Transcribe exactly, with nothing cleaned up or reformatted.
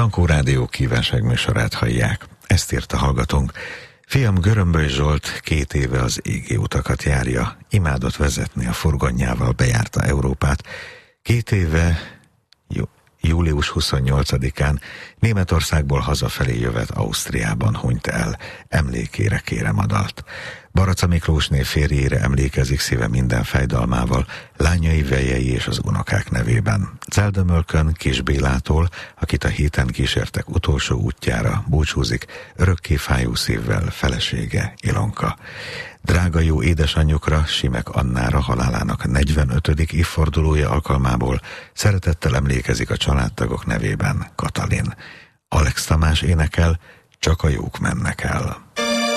Zankó Rádió kívánságműsorát hallják. Ezt írta hallgatónk. Fiam Görömböly Zsolt két éve az égi utakat járja. Imádott vezetni, a furgonjával bejárta Európát. Két éve, jú, július huszonnyolcadikán Németországból hazafelé jövet Ausztriában hunyt el. Emlékére kérem a dalt. Baraca Miklósné férjére emlékezik szíve minden fájdalmával, lányai, vejei és az unokák nevében. Celdömölkön Kis Bélától, akit a héten kísértek utolsó útjára, búcsúzik örökké fájó szívvel felesége Ilonka. Drága jó édesanyjukra, Simek Annára halálának negyvenötödik évfordulója alkalmából szeretettel emlékezik a családtagok nevében Katalin. Alex Tamás énekel, Csak a jók mennek el.